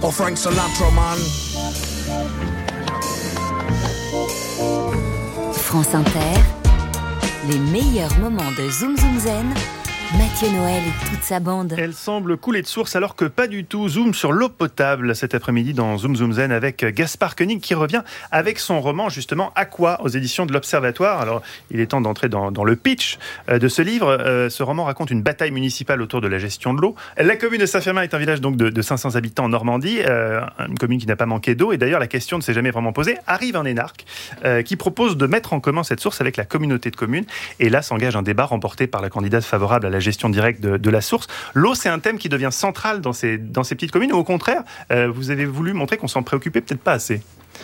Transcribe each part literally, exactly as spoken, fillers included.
or Frank Sinatra, man. France Inter, les meilleurs moments de Zoom Zoom Zen. Mathieu Noël et toute sa bande. Elle semble couler de source alors que pas du tout. Zoom sur l'eau potable cet après-midi dans Zoom Zoom Zen avec Gaspard Koenig qui revient avec son roman justement Aqua aux éditions de l'Observatoire. Alors il est temps d'entrer dans, dans le pitch de ce livre. Euh, ce roman raconte une bataille municipale autour de la gestion de l'eau. La commune de Saint-Firmin est un village donc de, de cinq cents habitants en Normandie, euh, une commune qui n'a pas manqué d'eau et d'ailleurs la question ne s'est jamais vraiment posée. Arrive un énarque euh, qui propose de mettre en commun cette source avec la communauté de communes et là s'engage un débat remporté par la candidate favorable à la gestion directe de, de la source. L'eau, c'est un thème qui devient central dans ces, dans ces petites communes ou au contraire, euh, vous avez voulu montrer qu'on s'en préoccupait peut-être pas assez?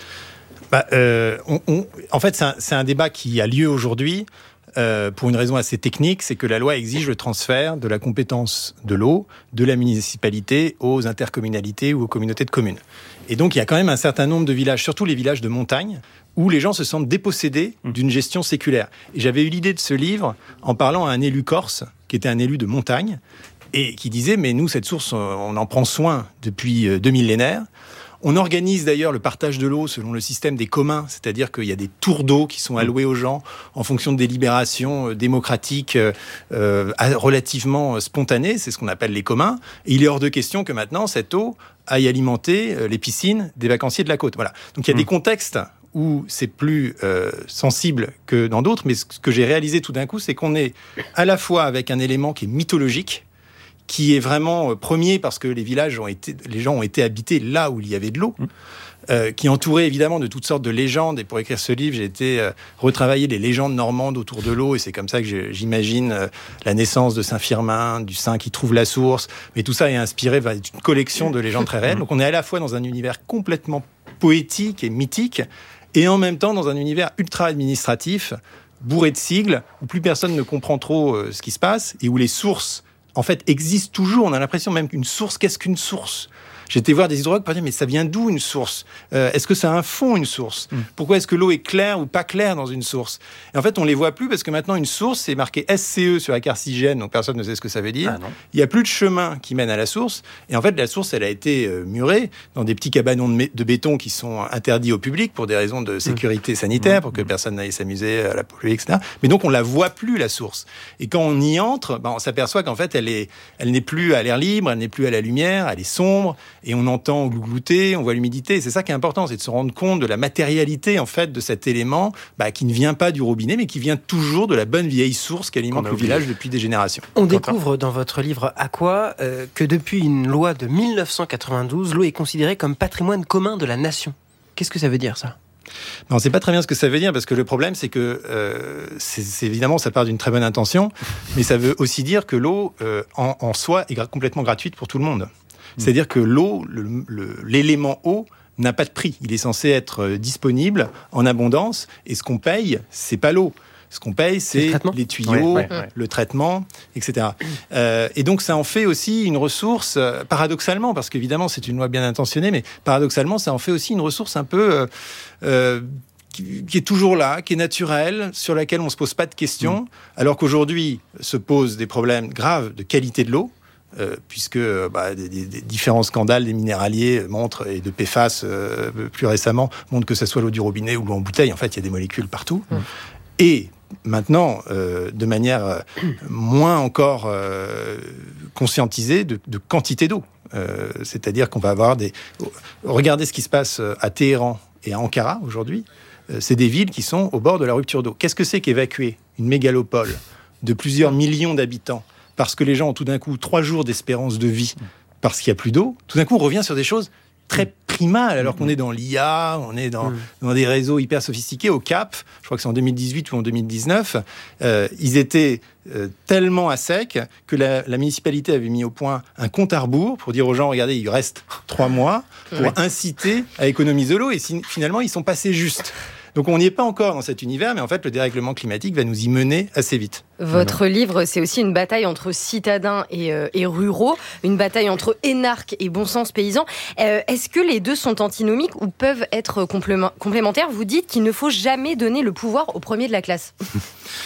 bah, euh, on, on, En fait, c'est un, c'est un débat qui a lieu aujourd'hui euh, pour une raison assez technique, c'est que la loi exige le transfert de la compétence de l'eau de la municipalité aux intercommunalités ou aux communautés de communes. Et donc, il y a quand même un certain nombre de villages, surtout les villages de montagne, où les gens se sentent dépossédés d'une gestion séculaire. Et j'avais eu l'idée de ce livre en parlant à un élu corse, qui était un élu de montagne, et qui disait, mais nous, cette source, on en prend soin depuis deux millénaires. On organise d'ailleurs le partage de l'eau selon le système des communs, c'est-à-dire qu'il y a des tours d'eau qui sont alloués aux gens en fonction de délibérations démocratiques euh, relativement spontanées, c'est ce qu'on appelle les communs. Et il est hors de question que maintenant, cette eau aille alimenter les piscines des vacanciers de la côte. Voilà. Donc il y a mmh. des contextes où c'est plus euh, sensible que dans d'autres, mais ce que j'ai réalisé tout d'un coup, c'est qu'on est à la fois avec un élément qui est mythologique, qui est vraiment euh, premier parce que les villages ont été, les gens ont été habités là où il y avait de l'eau, mmh. euh, qui est entouré évidemment de toutes sortes de légendes. Et pour écrire ce livre, j'ai été euh, retravailler les légendes normandes autour de l'eau, et c'est comme ça que je, j'imagine euh, la naissance de Saint-Firmin, du saint qui trouve la source. Mais tout ça est inspiré bah, d'une collection de légendes très réelles. Donc on est à la fois dans un univers complètement poétique et mythique, et en même temps dans un univers ultra-administratif, bourré de sigles, où plus personne ne comprend trop euh, ce qui se passe, et où les sources, en fait, existent toujours. On a l'impression même qu'une source, qu'est-ce qu'une source ? J'étais voir des hydrologues pour dire, mais ça vient d'où une source ? euh, Est-ce que ça a un fond, une source ? mmh. Pourquoi est-ce que l'eau est claire ou pas claire dans une source ? Et en fait, on les voit plus parce que maintenant, une source, c'est marqué S C E sur la carte I G N, donc personne ne sait ce que ça veut dire. Ah, il n'y a plus de chemin qui mène à la source. Et en fait, la source, elle a été euh, murée dans des petits cabanons de, mé- de béton qui sont interdits au public pour des raisons de sécurité mmh. sanitaire, pour que personne n'aille s'amuser à la polluer, et cetera. Mais donc, on la voit plus, la source. Et quand on y entre, ben, on s'aperçoit qu'en fait, elle est, elle n'est plus à l'air libre, elle n'est plus à la lumière, elle est sombre, et on entend glouter, on voit l'humidité, et c'est ça qui est important, c'est de se rendre compte de la matérialité en fait de cet élément bah, qui ne vient pas du robinet, mais qui vient toujours de la bonne vieille source qui alimente le village depuis des générations. On découvre dans votre livre Aqua euh, que depuis une loi de dix-neuf cent quatre-vingt-douze, l'eau est considérée comme patrimoine commun de la nation. Qu'est-ce que ça veut dire ça ? On ne sait pas très bien ce que ça veut dire, parce que le problème, c'est que, euh, c'est, c'est évidemment, ça part d'une très bonne intention, mais ça veut aussi dire que l'eau, euh, en, en soi, est gra- complètement gratuite pour tout le monde. C'est-à-dire que l'eau, le, le, l'élément eau, n'a pas de prix. Il est censé être disponible en abondance, et ce qu'on paye, c'est pas l'eau. Ce qu'on paye, c'est le les tuyaux, ouais, ouais, ouais. le traitement, et cetera. Euh, et donc, ça en fait aussi une ressource, euh, paradoxalement, parce qu'évidemment, c'est une loi bien intentionnée, mais paradoxalement, ça en fait aussi une ressource un peu... Euh, euh, qui, qui est toujours là, qui est naturelle, sur laquelle on ne se pose pas de questions, mmh. alors qu'aujourd'hui se posent des problèmes graves de qualité de l'eau, Euh, puisque bah, des, des, des différents scandales des minéraliers montrent, et de P F A S euh, plus récemment, montrent que ce soit l'eau du robinet ou l'eau en bouteille, en fait, il y a des molécules partout. Mmh. Et maintenant, euh, de manière euh, moins encore euh, conscientisée, de, de quantité d'eau. Euh, c'est-à-dire qu'on va avoir des... Regardez ce qui se passe à Téhéran et à Ankara, aujourd'hui. Euh, c'est des villes qui sont au bord de la rupture d'eau. Qu'est-ce que c'est qu'évacuer une mégalopole de plusieurs millions d'habitants parce que les gens ont tout d'un coup trois jours d'espérance de vie, parce qu'il n'y a plus d'eau, tout d'un coup on revient sur des choses très primales, alors qu'on est dans l'I A, on est dans, dans des réseaux hyper sophistiqués. Au Cap, je crois que c'est en deux mille dix-huit ou en deux mille dix-neuf, euh, ils étaient euh, tellement à sec que la, la municipalité avait mis au point un compte à rebours pour dire aux gens, regardez, il reste trois mois, pour oui. inciter à économiser l'eau, et si, finalement ils sont passés justes. Donc on n'y est pas encore dans cet univers, mais en fait le dérèglement climatique va nous y mener assez vite. Votre voilà. livre, c'est aussi une bataille entre citadins et, euh, et ruraux, une bataille entre énarques et bon sens paysans. Euh, est-ce que les deux sont antinomiques ou peuvent être complémentaires ? Vous dites qu'il ne faut jamais donner le pouvoir au premier de la classe.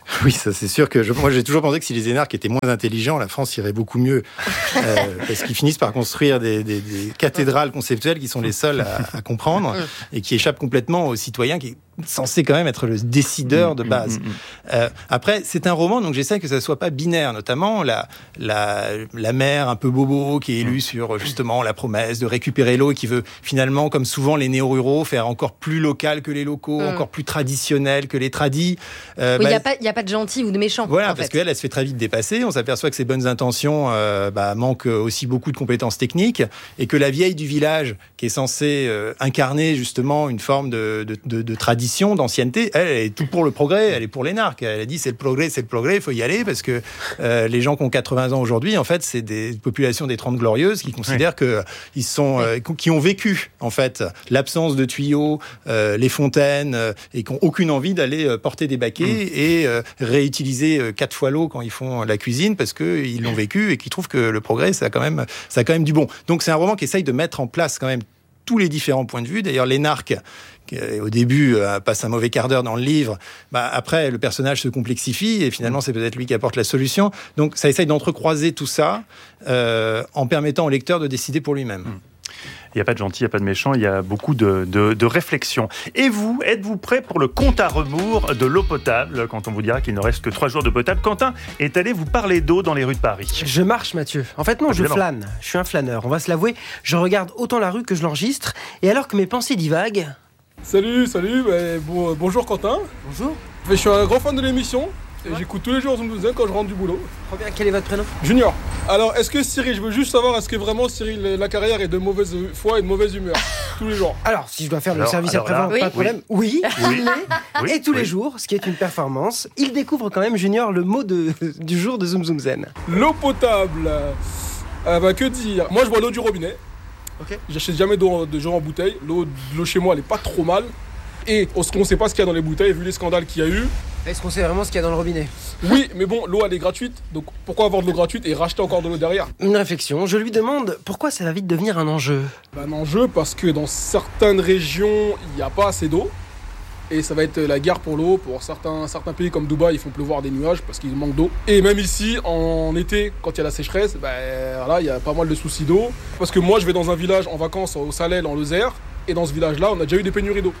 Oui, ça c'est sûr que je, moi j'ai toujours pensé que si les énarques étaient moins intelligents, la France irait beaucoup mieux. Euh, parce qu'ils finissent par construire des, des, des cathédrales conceptuelles qui sont les seules à, à comprendre et qui échappent complètement aux citoyens qui est censé quand même être le décideur de base. Euh, après, c'est un roman, donc j'essaie que ça soit pas binaire, notamment la, la, la mère un peu bobo qui est élue sur justement la promesse de récupérer l'eau et qui veut finalement, comme souvent les néo-ruraux, faire encore plus local que les locaux, mmh. encore plus traditionnel que les tradis. Euh, oui, il bah, n'y a, a pas de gentil ou de méchant. Voilà, en parce fait. qu'elle, elle se fait très vite dépasser. On s'aperçoit que ses bonnes intentions euh, bah, manquent aussi beaucoup de compétences techniques et que la vieille du village, qui est censée euh, incarner justement une forme de, de, de, de tradition, d'ancienneté, elle, elle est tout pour le progrès, elle est pour l'énarque. Elle a dit c'est le progrès, c'est le progrès, il faut y aller parce que euh, les gens qui ont quatre-vingts ans aujourd'hui, en fait, c'est des populations des Trente Glorieuses qui considèrent oui. que ils sont, euh, qui ont vécu en fait l'absence de tuyaux, euh, les fontaines euh, et qui n'ont aucune envie d'aller euh, porter des baquets mmh. et euh, réutiliser euh, quatre fois l'eau quand ils font la cuisine parce que ils l'ont vécu et qui trouvent que le progrès, ça a quand même, ça a quand même du bon. Donc c'est un roman qui essaye de mettre en place quand même tous les différents points de vue. D'ailleurs, l'énarque, qui au début euh, passe un mauvais quart d'heure dans le livre, bah, après le personnage se complexifie et finalement c'est peut-être lui qui apporte la solution. Donc ça essaye d'entrecroiser tout ça euh, en permettant au lecteur de décider pour lui-même. Mmh. Il n'y a pas de gentil, il n'y a pas de méchant, il y a beaucoup de, de, de réflexion. Et vous, êtes-vous prêt pour le compte à rebours de l'eau potable, quand on vous dira qu'il ne reste que trois jours de potable? Quentin est allé vous parler d'eau dans les rues de Paris. Je marche, Mathieu. En fait, non, Évidemment. je flâne. Je suis un flâneur, on va se l'avouer. Je regarde autant la rue que je l'enregistre. Et alors que mes pensées divaguent... Salut, salut, bah, bon, bonjour Quentin. Bonjour. Je suis un grand fan de l'émission. Et j'écoute tous les jours Zoom Zoom quand je rentre du boulot. Trop bien, quel est votre prénom? Junior. Alors, est-ce que Cyril, je veux juste savoir, est-ce que vraiment Cyril, la carrière est de mauvaise foi et de mauvaise humeur tous les jours? Alors, si je dois faire alors, le service après-vente, pas de problème. Oui, oui. oui. Et tous oui. les jours, ce qui est une performance. Il découvre quand même, Junior, le mot de, du jour de Zoom Zoom Zen. L'eau potable. Euh, bah, que dire? Moi, je bois l'eau du robinet. Ok. J'achète jamais d'eau de genre en bouteille. L'eau, l'eau chez moi, elle est pas trop mal. Et on ne sait pas ce qu'il y a dans les bouteilles, vu les scandales qu'il y a eu. Est-ce qu'on sait vraiment ce qu'il y a dans le robinet? Oui, mais bon, l'eau, elle est gratuite. Donc pourquoi avoir de l'eau gratuite et racheter encore de l'eau derrière? Une réflexion. Je lui demande pourquoi ça va vite devenir un enjeu. Bah, un enjeu parce que dans certaines régions, il n'y a pas assez d'eau. Et ça va être la guerre pour l'eau. Pour certains, certains pays comme Dubaï, ils font pleuvoir des nuages parce qu'ils manquent d'eau. Et même ici, en été, quand il y a la sécheresse, bah, voilà, il y a pas mal de soucis d'eau. Parce que moi, je vais dans un village en vacances au Salel, en Lozère. Et dans ce village-là, on a déjà eu des pénuries d'eau.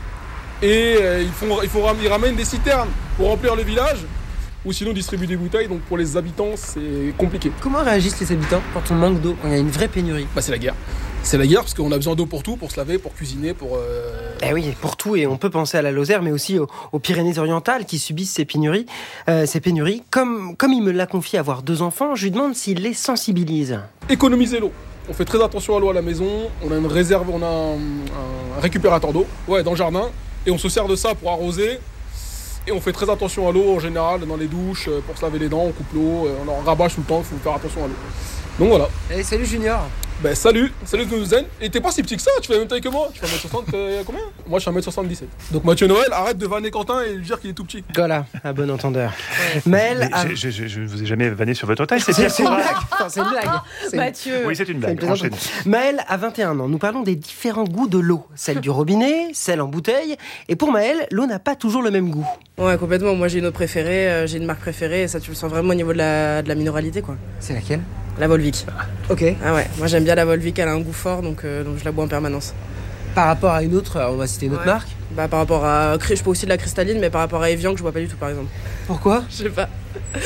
Et euh, ils, font, ils, font, ils ramènent des citernes pour remplir le village, ou sinon distribuer des bouteilles. Donc pour les habitants, c'est compliqué. Comment réagissent les habitants quand on manque d'eau, quand il y a une vraie pénurie? Bah c'est la guerre. C'est la guerre parce qu'on a besoin d'eau pour tout, pour se laver, pour cuisiner, pour... Euh... Eh oui, pour tout, et on peut penser à la Lozère, mais aussi aux, aux Pyrénées-Orientales qui subissent ces pénuries. Euh, ces pénuries. Comme, comme il me l'a confié avoir deux enfants, je lui demande s'il les sensibilise. Économiser l'eau. On fait très attention à l'eau à la maison. On a une réserve, on a un, un récupérateur d'eau, ouais, dans le jardin. Et on se sert de ça pour arroser. Et on fait très attention à l'eau en général, dans les douches, pour se laver les dents, on coupe l'eau, on en rabâche tout le temps, il faut faire attention à l'eau. Donc voilà. Hey, salut Junior. Ben salut, salut Zen. Et t'es pas si petit que ça, tu fais la même taille que moi. Tu fais un mètre soixante, euh, combien? Moi je suis un mètre soixante-dix-sept. Donc Mathieu Noël, arrête de vanner Quentin et lui dire qu'il est tout petit. Voilà, à bon entendeur. Maël, a... je, je, je ne vous ai jamais vanné sur votre taille, c'est c'est, Pierre c'est une Courage. blague. Enfin, c'est une blague. C'est Mathieu. Une... Oui, c'est une blague. C'est une Maël a vingt et un ans. Nous parlons des différents goûts de l'eau. Celle du robinet, celle en bouteille. Et pour Maël, l'eau n'a pas toujours le même goût. Ouais, complètement. Moi j'ai une eau préférée, euh, j'ai une marque préférée. Et ça, tu le sens vraiment au niveau de la, de la minéralité, quoi. C'est laquelle? La Volvic. Ok. Ah ouais, moi j'aime bien la Volvic, elle a un goût fort, donc, euh, donc je la bois en permanence. Par rapport à une autre, on va citer une autre ouais. marque. Bah par rapport à... Je bois aussi de la cristalline, mais par rapport à Evian que je bois pas du tout, par exemple. Pourquoi? Je sais pas.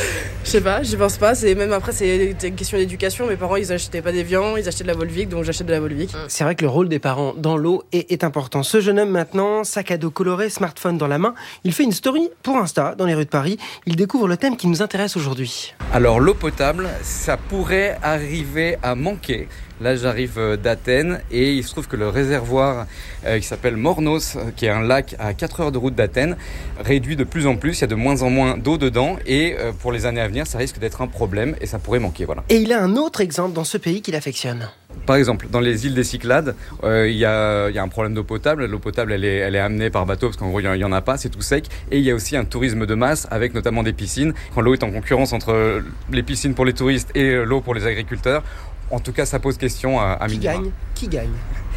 Je sais pas, j'y pense pas. C'est même après, c'est une question d'éducation. Mes parents, ils achetaient pas d'Evian, ils achetaient de la Volvic, donc j'achète de la Volvic. C'est vrai que le rôle des parents dans l'eau est, est important. Ce jeune homme maintenant, sac à dos coloré, smartphone dans la main, il fait une story pour Insta dans les rues de Paris. Il découvre le thème qui nous intéresse aujourd'hui. Alors l'eau potable, ça pourrait arriver à manquer. Là, j'arrive d'Athènes et il se trouve que le réservoir euh, qui s'appelle Mornos, qui est un lac à quatre heures de route d'Athènes, réduit de plus en plus. Il y a de moins en moins d'eau dedans et euh, pour les années à venir, ça risque d'être un problème et ça pourrait manquer. Voilà. Et il a un autre exemple dans ce pays qu'il affectionne. Par exemple, dans les îles des Cyclades, euh, il y a, il y a un problème d'eau potable. L'eau potable, elle est, elle est amenée par bateau parce qu'en gros, il n'y en a pas, c'est tout sec. Et il y a aussi un tourisme de masse avec notamment des piscines. Quand l'eau est en concurrence entre les piscines pour les touristes et l'eau pour les agriculteurs, en tout cas, ça pose question à, à Qui minima. gagne? Qui gagne?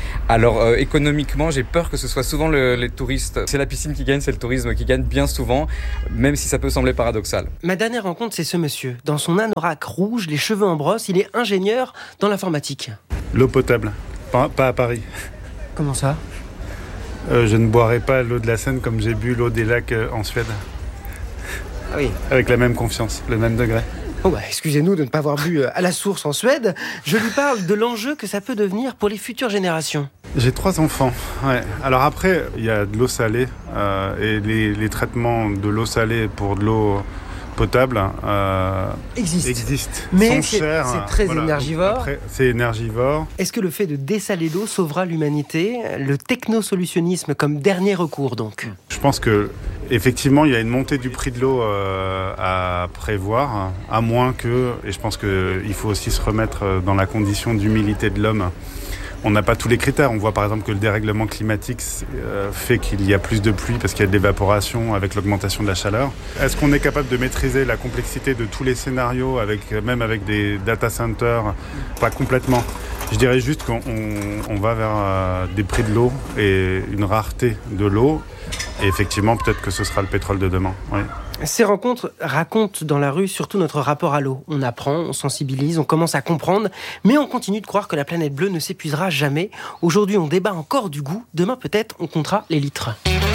Alors euh, économiquement, j'ai peur que ce soit souvent le, les touristes. C'est la piscine qui gagne, c'est le tourisme qui gagne bien souvent, même si ça peut sembler paradoxal. Ma dernière rencontre, c'est ce monsieur. Dans son anorak rouge, les cheveux en brosse, il est ingénieur dans l'informatique. L'eau potable, pas, pas à Paris. Comment ça ? euh, Je ne boirai pas l'eau de la Seine comme j'ai bu l'eau des lacs euh, en Suède. Ah oui. Avec la même confiance, le même degré. Oh bah, excusez-nous de ne pas avoir bu à la source en Suède. Je lui parle de l'enjeu que ça peut devenir pour les futures générations. J'ai trois enfants. Ouais. Alors après, il y a de l'eau salée euh, et les, les traitements de l'eau salée pour de l'eau potable euh, Existe. existent. Mais sont c'est, chers. c'est très Voilà. énergivore. Après, c'est énergivore. Est-ce que le fait de dessaler l'eau sauvera l'humanité ? Le technosolutionnisme comme dernier recours donc. Je pense que effectivement, il y a une montée du prix de l'eau euh, à prévoir, à moins que, et je pense qu'il faut aussi se remettre dans la condition d'humilité de l'homme. On n'a pas tous les critères. On voit par exemple que le dérèglement climatique euh, fait qu'il y a plus de pluie parce qu'il y a de l'évaporation avec l'augmentation de la chaleur. Est-ce qu'on est capable de maîtriser la complexité de tous les scénarios, avec, même avec des data centers ? Pas complètement. Je dirais juste qu'on on, on va vers euh, des prix de l'eau et une rareté de l'eau. Et effectivement, peut-être que ce sera le pétrole de demain. Oui. Ces rencontres racontent dans la rue surtout notre rapport à l'eau. On apprend, on sensibilise, on commence à comprendre, mais on continue de croire que la planète bleue ne s'épuisera jamais. Aujourd'hui, on débat encore du goût. Demain, peut-être, on comptera les litres.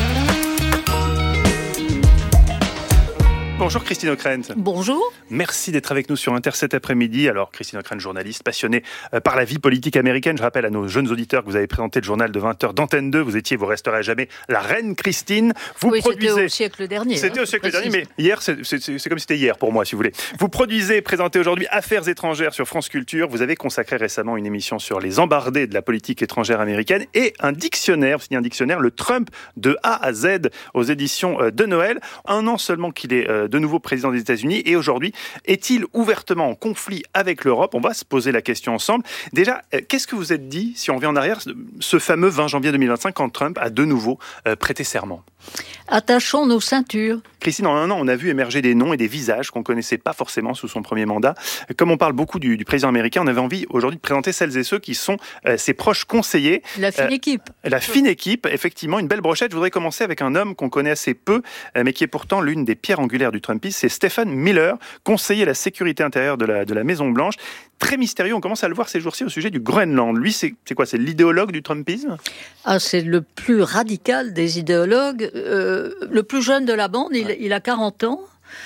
Bonjour Christine Ockrent. Bonjour. Merci d'être avec nous sur Inter cet après-midi. Alors Christine Ockrent, journaliste passionnée par la vie politique américaine. Je rappelle à nos jeunes auditeurs que vous avez présenté le journal de vingt heures d'Antenne deux. Vous étiez, vous resterez à jamais la reine Christine. Vous oui, produisez... c'était au siècle dernier. C'était hein, au siècle précise. dernier, mais hier, c'est, c'est, c'est comme si c'était hier pour moi, si vous voulez. Vous produisez, présentez aujourd'hui Affaires étrangères sur France Culture. Vous avez consacré récemment une émission sur les embardés de la politique étrangère américaine et un dictionnaire, vous signez un dictionnaire, le Trump de A à Z aux éditions de Noël. Un an seulement qu'il est de nouveau président des États-Unis et aujourd'hui, est-il ouvertement en conflit avec l'Europe ? On va se poser la question ensemble. Déjà, qu'est-ce que vous êtes dit, si on revient en arrière, ce fameux vingt janvier deux mille vingt-cinq, quand Trump a de nouveau euh, prêté serment ? Attachons nos ceintures. Christine, en un an, on a vu émerger des noms et des visages qu'on ne connaissait pas forcément sous son premier mandat. Comme on parle beaucoup du, du président américain, on avait envie aujourd'hui de présenter celles et ceux qui sont euh, ses proches conseillers. La fine euh, équipe. La fine équipe, effectivement, une belle brochette. Je voudrais commencer avec un homme qu'on connaît assez peu, euh, mais qui est pourtant l'une des pierres angulaires du Trumpisme. C'est Stephen Miller, conseiller à la sécurité intérieure de la, de la Maison-Blanche. Très mystérieux, on commence à le voir ces jours-ci au sujet du Groenland. Lui, c'est, c'est quoi ? C'est l'idéologue du Trumpisme ? Ah, c'est le plus radical des idéologues. Euh, le plus jeune de la bande, il, ouais. il a quarante ans.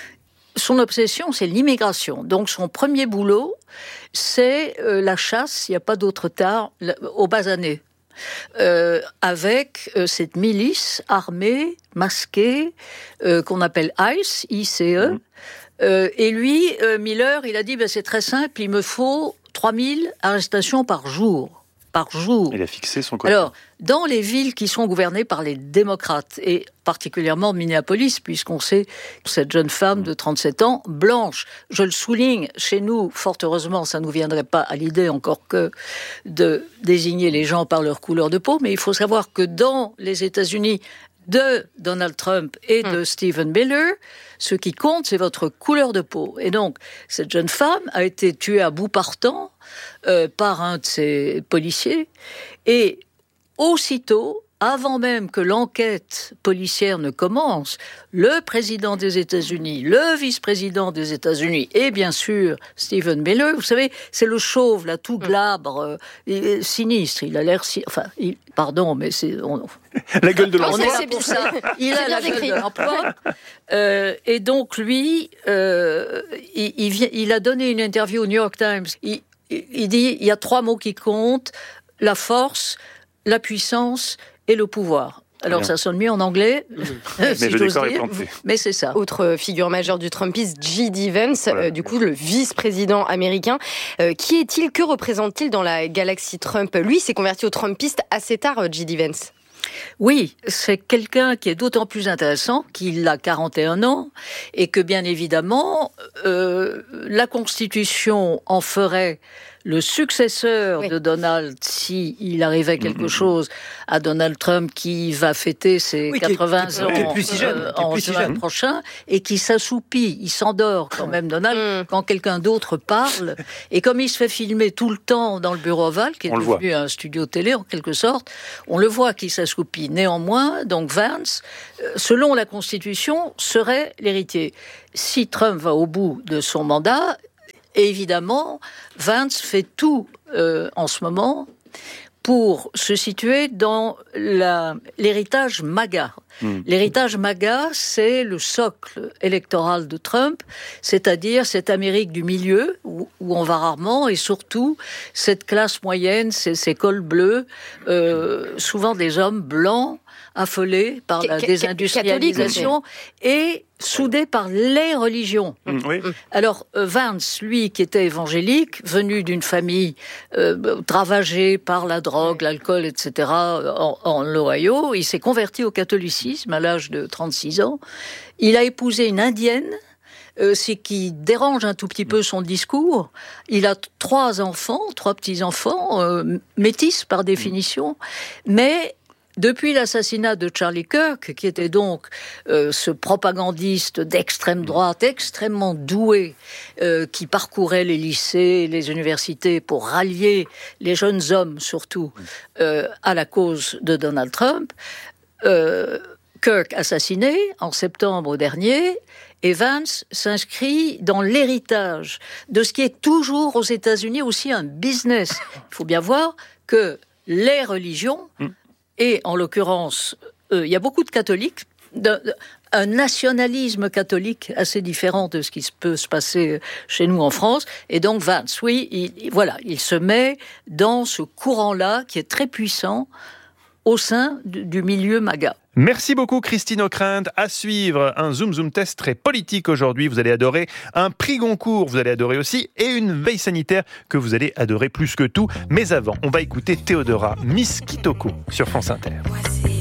Son obsession, c'est l'immigration. Donc, son premier boulot, c'est euh, la chasse, il n'y a pas d'autre terme, aux basanés. Euh, avec euh, cette milice armée, masquée, euh, qu'on appelle ICE, I C E. Mmh. Euh, et lui, euh, Miller, il a dit, ben, c'est très simple, il me faut trois mille arrestations par jour. Par jour. Il a fixé son quota. Alors, dans les villes qui sont gouvernées par les démocrates, et particulièrement Minneapolis, puisqu'on sait que cette jeune femme de trente-sept ans, blanche, je le souligne, chez nous, fort heureusement, ça ne nous viendrait pas à l'idée encore que de désigner les gens par leur couleur de peau, mais il faut savoir que dans les États-Unis, de Donald Trump et de mmh. Stephen Miller, ce qui compte, c'est votre couleur de peau. Et donc, cette jeune femme a été tuée à bout portant euh, par un de ses policiers. Et aussitôt, avant même que l'enquête policière ne commence, le président des États-Unis, le vice-président des États-Unis et bien sûr Stephen Miller, vous savez, c'est le chauve, là, tout glabre, euh, sinistre. Il a l'air... Si... Enfin, il... pardon, mais c'est... On... La gueule de l'emploi. On est là pour ça. Il a la gueule de l'emploi. Euh, et donc, lui, euh, il, il, vient, il a donné une interview au New York Times. Il, il dit, il y a trois mots qui comptent, la force, la puissance et le pouvoir. Alors Bien. Ça sonne mieux en anglais, mmh. mais si le décor est planté. Mais c'est ça. Autre figure majeure du Trumpisme, J D Vance, voilà. euh, du coup le vice-président américain. Euh, qui est-il ? Que représente-t-il dans la galaxie Trump ? Lui, s'est converti au Trumpiste assez tard, J D Vance. Oui, c'est quelqu'un qui est d'autant plus intéressant qu'il a quarante et un ans et que bien évidemment, euh, la Constitution en ferait le successeur oui. de Donald, si il arrivait quelque mmh. chose à Donald Trump qui va fêter ses oui, quatre-vingts qui est, ans qui est plus si jeune, euh, en juin si prochain et qui s'assoupit, il s'endort quand même Donald mmh. quand quelqu'un d'autre parle et comme il se fait filmer tout le temps dans le bureau ovale qui est on devenu un studio télé en quelque sorte, on le voit qu'il s'assoupit. Néanmoins, donc Vance, selon la Constitution, serait l'héritier. Si Trump va au bout de son mandat, évidemment, Vance fait tout euh, en ce moment pour se situer dans la, l'héritage MAGA. Mmh. L'héritage MAGA, c'est le socle électoral de Trump, c'est-à-dire cette Amérique du milieu, où, où on va rarement, et surtout cette classe moyenne, ces, ces cols bleus, euh, souvent des hommes blancs, affolés par la désindustrialisation et soudés par les religions. Mmh, oui. Alors Vance, lui, qui était évangélique, venu d'une famille euh, ravagée par la drogue, l'alcool, et cetera, en, en Ohio, il s'est converti au catholicisme à l'âge de trente-six ans. Il a épousé une indienne, Euh, ce qui dérange un tout petit peu son discours. Il a trois enfants, trois petits-enfants, euh, métis par définition, mais depuis l'assassinat de Charlie Kirk, qui était donc euh, ce propagandiste d'extrême droite, extrêmement doué, euh, qui parcourait les lycées, les universités pour rallier les jeunes hommes, surtout, euh, à la cause de Donald Trump, euh, Kirk assassiné en septembre dernier, et Vance s'inscrit dans l'héritage de ce qui est toujours aux États-Unis aussi un business. Il faut bien voir que les religions, et en l'occurrence, euh, il y a beaucoup de catholiques, de, de, un nationalisme catholique assez différent de ce qui peut se passer chez nous en France. Et donc Vance, oui, il, voilà, il se met dans ce courant-là qui est très puissant au sein du, du milieu MAGA. Merci beaucoup Christine Ockrent. À suivre, un Zoom Zoom test très politique aujourd'hui. Vous allez adorer un prix Goncourt, vous allez adorer aussi, et une veille sanitaire que vous allez adorer plus que tout. Mais avant, on va écouter Théodora, Miss Kitoko sur France Inter.